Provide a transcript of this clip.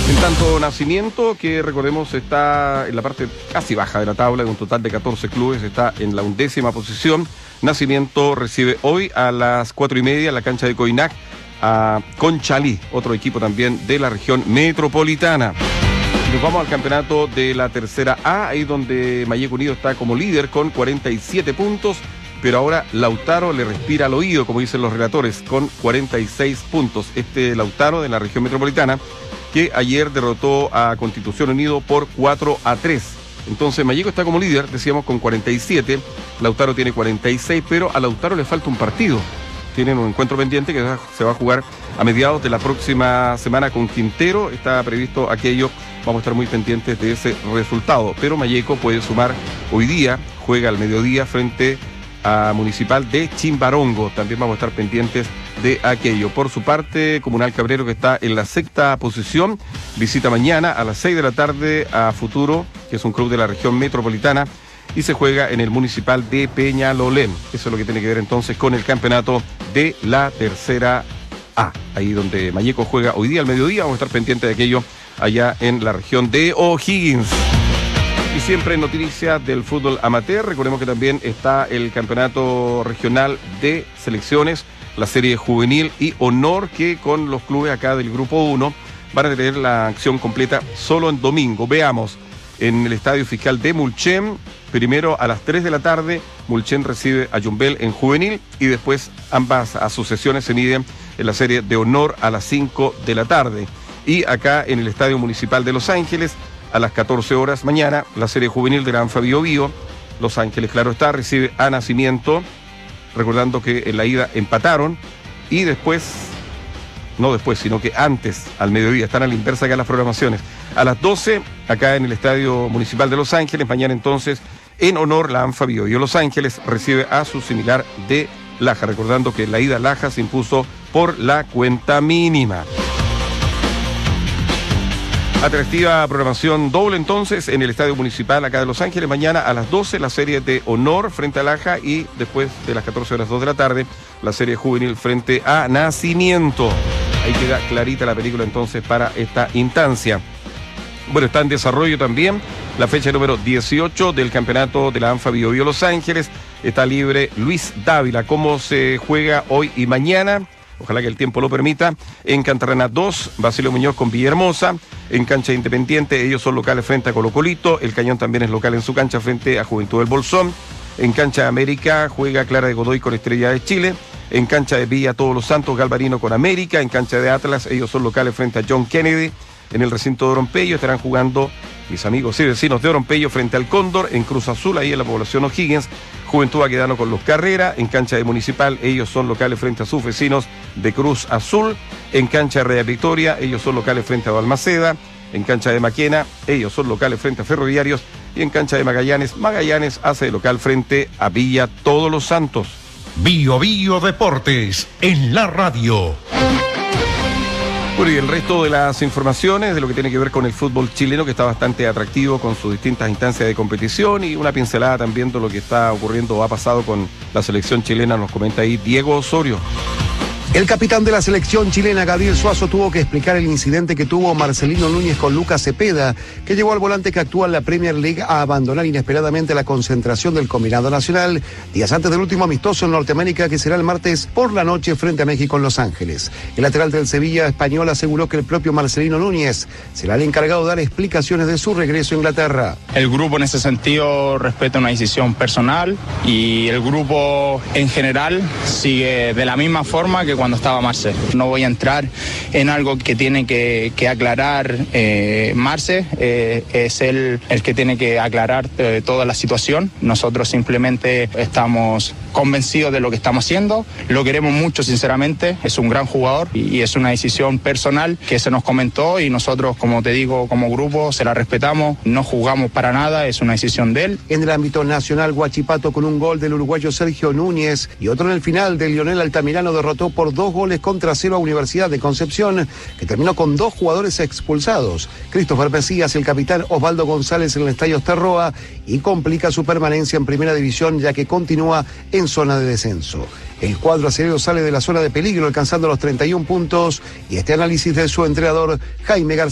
En tanto, Nacimiento, que recordemos está en la parte casi baja de la tabla, de un total de 14 clubes, está en la 11ª posición. Nacimiento recibe hoy a las 4:30 en la cancha de Coinac a Conchalí, otro equipo también de la región metropolitana. Nos vamos al campeonato de la tercera A, ahí donde Malleco Unido está como líder con 47 puntos, pero ahora Lautaro le respira al oído, como dicen los relatores, con 46 puntos. Este Lautaro de la región metropolitana, que ayer derrotó a Constitución Unido por 4-3. Entonces Malleco está como líder, decíamos, con 47, Lautaro tiene 46, pero a Lautaro le falta un partido. Tienen un encuentro pendiente que se va a jugar a mediados de la próxima semana con Quintero, está previsto aquello, vamos a estar muy pendientes de ese resultado, pero Malleco puede sumar hoy día, juega al mediodía frente a Municipal de Chimbarongo, también vamos a estar pendientes de aquello. Por su parte, Comunal Cabrero, que está en la 6ª posición, visita mañana a las 6 de la tarde a Futuro, que es un club de la región metropolitana, y se juega en el Municipal de Peñalolén. Eso es lo que tiene que ver entonces con el campeonato de la tercera A, ahí donde Malleco juega hoy día al mediodía. Vamos a estar pendientes de aquello allá en la región de O'Higgins. Y siempre en noticias del fútbol amateur, recordemos que también está el campeonato regional de selecciones, la serie juvenil y honor, que con los clubes acá del grupo 1 van a tener la acción completa solo en domingo. Veamos, en el Estadio Fiscal de Mulchen, primero a las 3 de la tarde, Mulchen recibe a Yumbel en juvenil y después ambas asociaciones se miden en la serie de honor a las 5 de la tarde. Y acá en el Estadio Municipal de Los Ángeles, a las 14 horas mañana, la serie juvenil de la ANFA Bio Bio. Los Ángeles, claro está, recibe a Nacimiento, recordando que en la ida empataron, y sino que antes, al mediodía, están a la inversa acá las programaciones. A las 12, acá en el Estadio Municipal de Los Ángeles, mañana entonces, en honor, la ANFA Bio Bio Los Ángeles recibe a su similar de Laja, recordando que en la ida Laja se impuso por la cuenta mínima. Atractiva programación doble entonces en el Estadio Municipal acá de Los Ángeles. Mañana a las 12 la serie de honor frente a Laja, y después de las 14 horas 2 de la tarde la serie juvenil frente a Nacimiento. Ahí queda clarita la película entonces para esta instancia. Bueno, está en desarrollo también la fecha número 18 del campeonato de la ANFA Bio Bio Los Ángeles. Está libre Luis Dávila. ¿Cómo se juega hoy y mañana? Ojalá que el tiempo lo permita. En Cantarrana 2, Basilio Muñoz con Villahermosa. En cancha Independiente, ellos son locales frente a Colo Colito. El Cañón también es local en su cancha frente a Juventud del Bolsón. En cancha de América juega Clara de Godoy con Estrella de Chile. En cancha de Villa Todos los Santos, Galvarino con América. En cancha de Atlas, ellos son locales frente a John Kennedy. En el recinto de Orompello estarán jugando mis amigos y vecinos de Orompello frente al Cóndor. En Cruz Azul, ahí en la población O'Higgins, Juventud va quedando con los Carrera. En cancha de Municipal, ellos son locales frente a sus vecinos de Cruz Azul. En cancha de Real Victoria, ellos son locales frente a Balmaceda. En cancha de Maquena, ellos son locales frente a Ferroviarios. Y en cancha de Magallanes, Magallanes hace de local frente a Villa Todos los Santos. Bio Bio Deportes en la radio. Bueno, y el resto de las informaciones de lo que tiene que ver con el fútbol chileno, que está bastante atractivo con sus distintas instancias de competición, y una pincelada también de lo que está ocurriendo o ha pasado con la selección chilena, nos comenta ahí Diego Osorio. El capitán de la selección chilena, Gabriel Suazo, tuvo que explicar el incidente que tuvo Marcelino Núñez con Lucas Cepeda, que llevó al volante que actúa en la Premier League a abandonar inesperadamente la concentración del combinado nacional días antes del último amistoso en Norteamérica, que será el martes por la noche frente a México en Los Ángeles. El lateral del Sevilla español aseguró que el propio Marcelino Núñez será el encargado de dar explicaciones de su regreso a Inglaterra. El grupo en ese sentido respeta una decisión personal, y el grupo en general sigue de la misma forma que cuando estaba Marce. No voy a entrar en algo que tiene que aclarar Marce, es él el que tiene que aclarar toda la situación. Nosotros simplemente estamos convencidos de lo que estamos haciendo, lo queremos mucho sinceramente, es un gran jugador y es una decisión personal que se nos comentó, y nosotros, como te digo, como grupo se la respetamos, no juzgamos para nada, es una decisión de él. En el ámbito nacional, Huachipato, con un gol del uruguayo Sergio Núñez y otro en el final de Lionel Altamirano, derrotó por 2-0 a Universidad de Concepción, que terminó con 2 jugadores expulsados. Christopher Mesías, el capitán Osvaldo González en el Estadio Starroa, y complica su permanencia en primera división, ya que continúa en zona de descenso. El cuadro acerero sale de la zona de peligro alcanzando los 31 puntos, y este análisis de su entrenador Jaime García